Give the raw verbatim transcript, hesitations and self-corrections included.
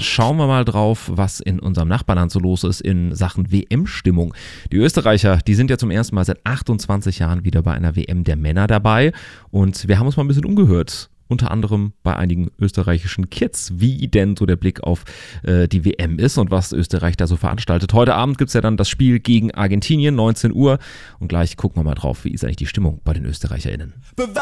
schauen wir mal drauf, was in unserem Nachbarland so los ist in Sachen W M-Stimmung. Die Österreicher, die sind ja zum ersten Mal seit achtundzwanzig Jahren wieder bei einer W M der Männer dabei und wir haben uns mal ein bisschen umgehört. Unter anderem bei einigen österreichischen Kids, wie denn so der Blick auf äh, die W M ist und was Österreich da so veranstaltet. Heute Abend gibt es ja dann das Spiel gegen Argentinien, neunzehn Uhr. Und gleich gucken wir mal drauf, wie ist eigentlich die Stimmung bei den ÖsterreicherInnen.